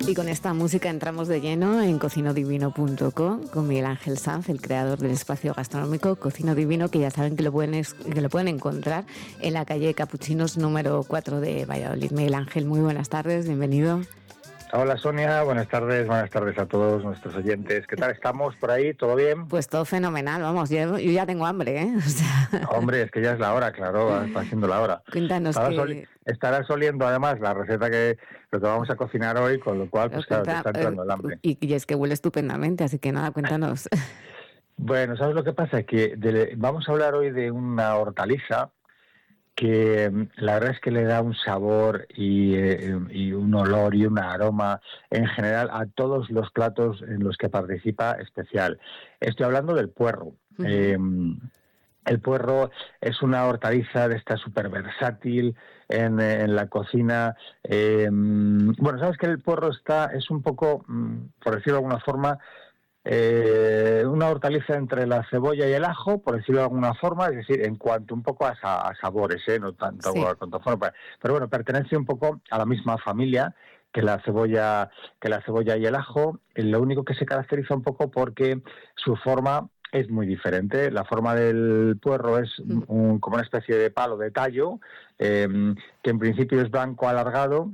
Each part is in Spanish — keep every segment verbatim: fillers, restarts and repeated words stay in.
Y con esta música entramos de lleno en cocino divino punto com con Miguel Ángel Sanz, el creador del espacio gastronómico Cocino Divino, que ya saben que lo pueden, que lo pueden encontrar en la calle Capuchinos número cuatro de Valladolid. Miguel Ángel, muy buenas tardes, bienvenido. Hola Sonia, buenas tardes, buenas tardes a todos nuestros oyentes. ¿Qué tal estamos por ahí? ¿Todo bien? Pues todo fenomenal, vamos, yo, yo ya tengo hambre, ¿eh? O sea... Hombre, es que ya es la hora, claro, está siendo la hora. Cuéntanos Estarás, que... oli- estarás oliendo además la receta que lo que vamos a cocinar hoy, con lo cual, pues claro, te está entrando el hambre. Y, y es que huele estupendamente, así que nada, cuéntanos. Bueno, ¿sabes lo que pasa? Que de, vamos a hablar hoy de una hortaliza que la verdad es que le da un sabor y, eh, y un olor y un aroma en general a todos los platos en los que participa especial. Estoy hablando del puerro. Uh-huh. Eh, el puerro es una hortaliza de esta súper versátil en, en la cocina. Eh, bueno, sabes que el puerro está es un poco, por decirlo de alguna forma, Eh, una hortaliza entre la cebolla y el ajo, por decirlo de alguna forma, es decir, en cuanto un poco a, sa- a sabores, ¿eh? No tanto sí. a cuanto a forma, pero bueno, pertenece un poco a la misma familia que la cebolla, que la cebolla y el ajo. Lo único que se caracteriza un poco porque su forma es muy diferente. La forma del puerro es un, como una especie de palo de tallo, eh, que en principio es blanco alargado.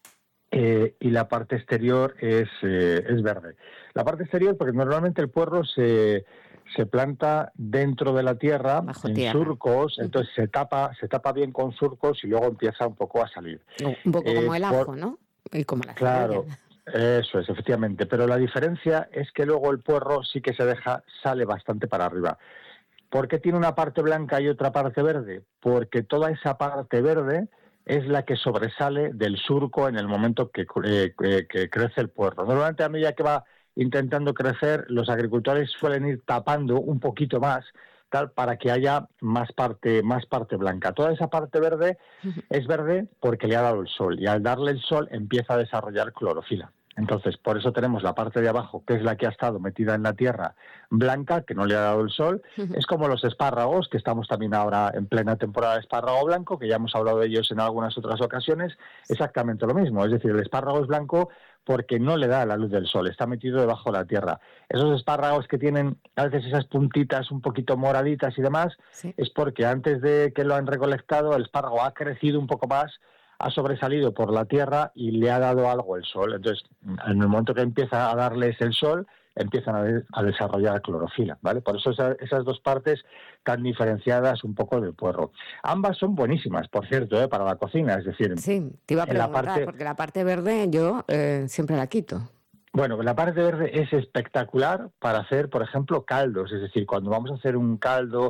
Eh, y la parte exterior es, eh, es verde. La parte exterior, porque normalmente el puerro se, se planta dentro de la tierra, Bajo en tierra. surcos, Uh-huh. entonces se tapa, se tapa bien con surcos y luego empieza un poco a salir. Un poco eh, como el ajo, por, ¿no? Y como la claro, cebolla. eso es, efectivamente. Pero la diferencia es que luego el puerro sí que se deja, sale bastante para arriba. ¿Por qué tiene una parte blanca y otra parte verde? Porque toda esa parte verde es la que sobresale del surco en el momento que, eh, que crece el puerro. Normalmente a medida que va intentando crecer, los agricultores suelen ir tapando un poquito más, tal, para que haya más parte, más parte blanca. Toda esa parte verde es verde porque le ha dado el sol, y al darle el sol empieza a desarrollar clorofila. Entonces, por eso tenemos la parte de abajo, que es la que ha estado metida en la tierra, blanca, que no le ha dado el sol. Uh-huh. Es como los espárragos, que estamos también ahora en plena temporada de espárrago blanco, que ya hemos hablado de ellos en algunas otras ocasiones. Exactamente lo mismo, es decir, el espárrago es blanco porque no le da la luz del sol, está metido debajo de la tierra. Esos espárragos que tienen a veces esas puntitas un poquito moraditas y demás, sí, es porque antes de que lo han recolectado, el espárrago ha crecido un poco más, ha sobresalido por la tierra y le ha dado algo el sol. Entonces, en el momento que empieza a darles el sol, empiezan a, de, a desarrollar clorofila, ¿vale? Por eso esa, esas dos partes tan diferenciadas un poco del puerro. Ambas son buenísimas, por cierto, ¿eh? Para la cocina, es decir... Sí, te iba a preguntar, la parte, porque la parte verde yo eh, siempre la quito. Bueno, la parte verde es espectacular para hacer, por ejemplo, caldos. Es decir, cuando vamos a hacer un caldo,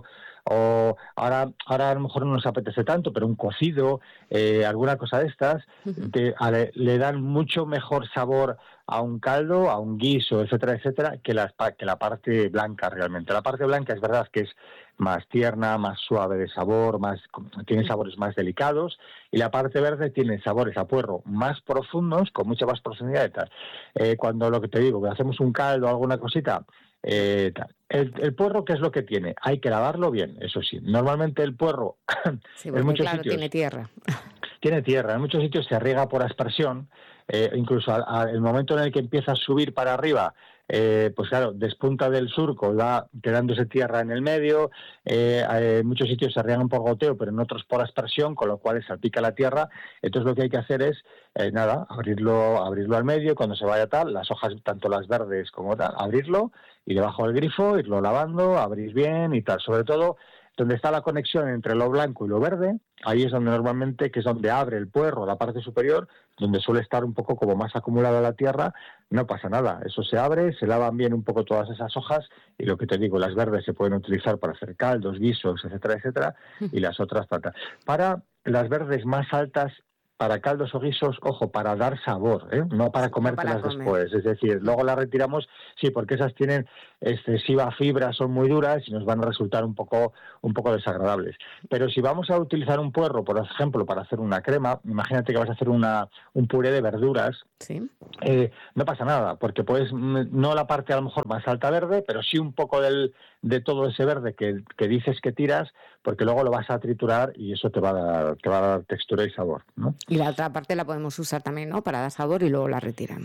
o ahora, ahora a lo mejor no nos apetece tanto, pero un cocido, eh, alguna cosa de estas, uh-huh, te, a, le, le dan mucho mejor sabor a un caldo, a un guiso, etcétera, etcétera, que la, que la parte blanca realmente. La parte blanca es verdad que es más tierna, más suave de sabor, más tiene sabores más delicados, y la parte verde tiene sabores a puerro más profundos, con mucha más profundidad y tal. Eh, cuando lo que te digo, que hacemos un caldo o alguna cosita, eh, el, el puerro, ¿qué es lo que tiene? Hay que lavarlo bien, eso sí. Normalmente el puerro, sí, porque, en muchos claro, sitios... tiene tierra. Tiene tierra, en muchos sitios se riega por aspersión, eh, incluso al momento en el que empieza a subir para arriba, eh, pues claro, despunta del surco, va quedándose tierra en el medio, eh, en muchos sitios se riegan por goteo, pero en otros por aspersión, con lo cual salpica la tierra. Entonces lo que hay que hacer es, eh, nada, abrirlo, abrirlo al medio, cuando se vaya tal, las hojas, tanto las verdes como tal, abrirlo, y debajo del grifo, irlo lavando, abrir bien y tal, sobre todo... Donde está la conexión entre lo blanco y lo verde, ahí es donde normalmente, que es donde abre el puerro, la parte superior, donde suele estar un poco como más acumulada la tierra, no pasa nada. Eso se abre, se lavan bien un poco todas esas hojas, y lo que te digo, las verdes se pueden utilizar para hacer caldos, guisos, etcétera, etcétera, y las otras para... Para las verdes más altas, para caldos o guisos, ojo, para dar sabor, ¿eh? No para comértelas no para después. Es decir, luego las retiramos, sí, porque esas tienen excesiva fibra, son muy duras y nos van a resultar un poco, un poco desagradables. Pero si vamos a utilizar un puerro, por ejemplo, para hacer una crema, imagínate que vas a hacer una, un puré de verduras, sí, eh, no pasa nada, porque puedes, no la parte a lo mejor más alta verde, pero sí un poco del, de todo ese verde que, que dices que tiras, porque luego lo vas a triturar y eso te va a dar, te va a dar textura y sabor, ¿no? Y la otra parte la podemos usar también, ¿no? Para dar sabor y luego la retiramos.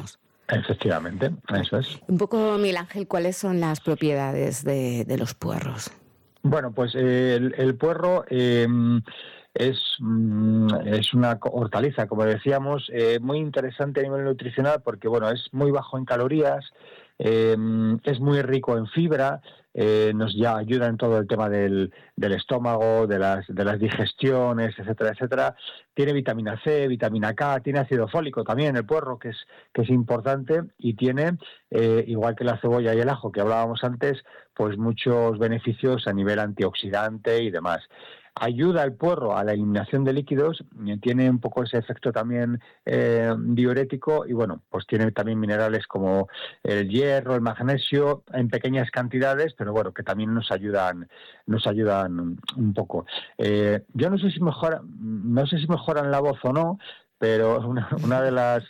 Efectivamente, eso es. Un poco, Miguel Ángel, ¿cuáles son las propiedades de, de los puerros? Bueno, pues eh, el, el puerro eh, es, es una hortaliza, como decíamos, eh, muy interesante a nivel nutricional porque, bueno, es muy bajo en calorías, eh, es muy rico en fibra, eh, nos ya ayuda en todo el tema del, del estómago, de las, de las digestiones, etcétera, etcétera. Tiene vitamina C, vitamina K, tiene ácido fólico también el puerro, que es, que es importante, y tiene, eh, igual que la cebolla y el ajo que hablábamos antes, pues muchos beneficios a nivel antioxidante y demás. Ayuda el puerro a la eliminación de líquidos, tiene un poco ese efecto también eh, diurético y bueno, pues tiene también minerales como el hierro, el magnesio en pequeñas cantidades, pero bueno, que también nos ayudan, nos ayudan un poco. Eh, yo no sé si mejora, no sé si mejoran la voz o no, pero una, una de las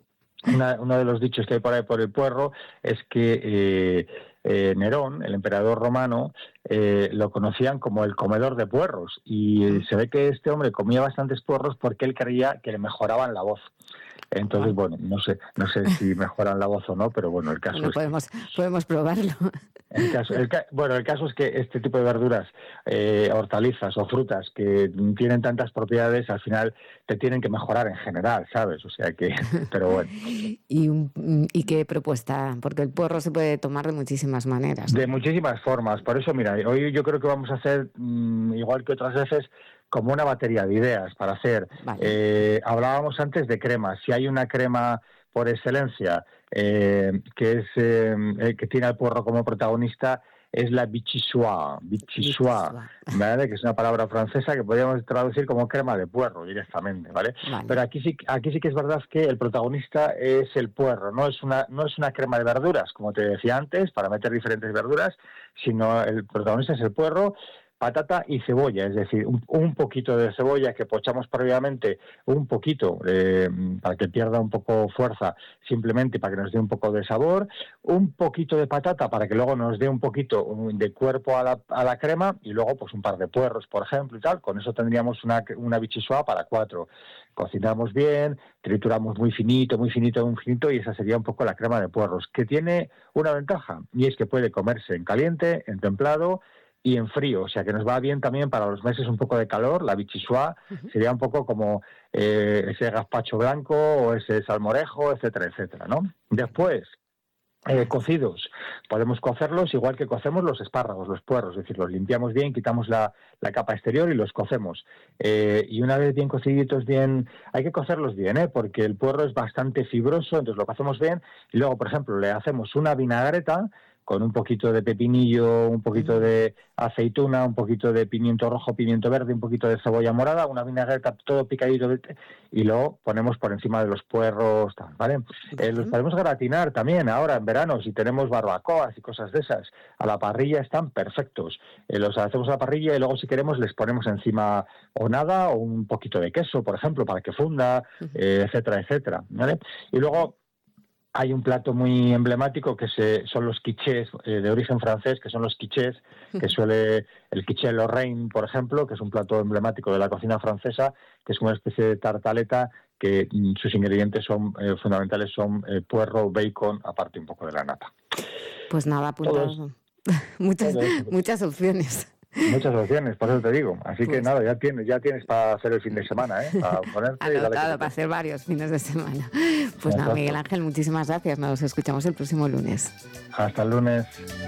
Una, uno de los dichos que hay por ahí por el puerro es que eh, eh, Nerón, el emperador romano, eh, lo conocían como el comedor de puerros y se ve que este hombre comía bastantes puerros porque él creía que le mejoraban la voz. Entonces, bueno, no sé no sé si mejoran la voz o no, pero bueno, el caso bueno, es podemos, que... podemos probarlo. El caso, el, bueno, el caso es que este tipo de verduras, eh, hortalizas o frutas que tienen tantas propiedades, al final te tienen que mejorar en general, ¿sabes? O sea que, pero bueno. ¿Y, ¿Y qué propuesta? Porque el puerro se puede tomar de muchísimas maneras, ¿no? De muchísimas formas. Por eso, mira, hoy yo creo que vamos a hacer, mmm, igual que otras veces, como una batería de ideas para hacer. Vale. Eh, hablábamos antes de cremas. Si hay una crema por excelencia eh, que es eh, que tiene al puerro como protagonista, es la vichyssoise, vichyssoise, ¿vale? Que es una palabra francesa que podríamos traducir como crema de puerro directamente, ¿vale? Vale. Pero aquí sí, aquí sí que es verdad que el protagonista es el puerro, no es una, no es una crema de verduras, como te decía antes, para meter diferentes verduras, sino el protagonista es el puerro, patata y cebolla, es decir, un, un poquito de cebolla que pochamos previamente, un poquito eh, para que pierda un poco fuerza, simplemente para que nos dé un poco de sabor, un poquito de patata para que luego nos dé un poquito de cuerpo a la, a la crema y luego pues un par de puerros, por ejemplo, y tal. Con eso tendríamos una, una vichyssoise para cuatro. Cocinamos bien, trituramos muy finito, muy finito, muy finito y esa sería un poco la crema de puerros, que tiene una ventaja y es que puede comerse en caliente, en templado y en frío, o sea que nos va bien también para los meses un poco de calor. La vichyssoise uh-huh. sería un poco como eh, ese gazpacho blanco o ese salmorejo, etcétera, etcétera, ¿no? Después, eh, cocidos, podemos cocerlos igual que cocemos los espárragos, los puerros, es decir, los limpiamos bien, quitamos la, la capa exterior y los cocemos. Eh, y una vez bien cociditos, bien, hay que cocerlos bien, ¿eh? Porque el puerro es bastante fibroso, entonces lo cocemos bien y luego, por ejemplo, le hacemos una vinagreta con un poquito de pepinillo, un poquito de aceituna, un poquito de pimiento rojo, pimiento verde, un poquito de cebolla morada, una vinagreta todo picadito de té, y luego ponemos por encima de los puerros, ¿vale? Eh, los podemos gratinar también ahora en verano, si tenemos barbacoas y cosas de esas. A la parrilla están perfectos. Eh, los hacemos a la parrilla y luego si queremos les ponemos encima o nada o un poquito de queso, por ejemplo, para que funda, eh, etcétera, etcétera, ¿vale? Y luego hay un plato muy emblemático que se, son los quichés, eh, de origen francés, que son los quichés, que suele, el quiché Lorraine, por ejemplo, que es un plato emblemático de la cocina francesa, que es una especie de tartaleta que mm, sus ingredientes son eh, fundamentales, son eh, puerro, bacon, aparte un poco de la nata. Pues nada, apuntado. muchas, muchas opciones. Muchas opciones, por eso te digo. Así pues, que nada, ya tienes, ya tienes para hacer el fin de semana, ¿eh? Para ponerte anotado, y dale para hacer varios fines de semana. Pues nada, Miguel Ángel, muchísimas gracias. Nos escuchamos el próximo lunes. Hasta el lunes.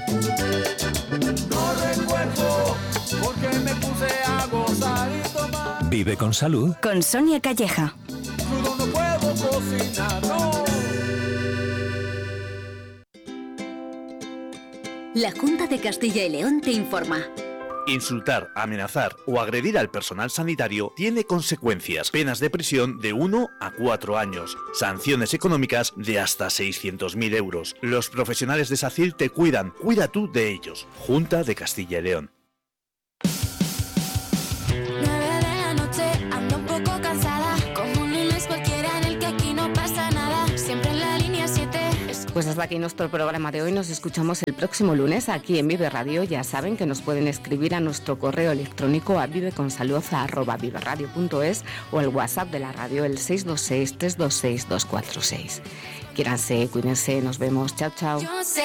No recuerdo por qué me puse a gozar y tomar. Vive con salud. Con Sonia Calleja. Crudo no puedo cocinar, no. La Junta de Castilla y León te informa. Insultar, amenazar o agredir al personal sanitario tiene consecuencias. Penas de prisión de uno a cuatro años. Sanciones económicas de hasta seiscientos mil euros. Los profesionales de SACIL te cuidan. Cuida tú de ellos. Junta de Castilla y León. Pues hasta aquí nuestro programa de hoy. Nos escuchamos el próximo lunes aquí en Vive Radio. Ya saben que nos pueden escribir a nuestro correo electrónico a viveconsalud arroba viveradio punto es o el WhatsApp de la radio el seis dos seis, tres dos seis, dos cuatro seis. Quiéranse, cuídense, nos vemos. Chao, chao.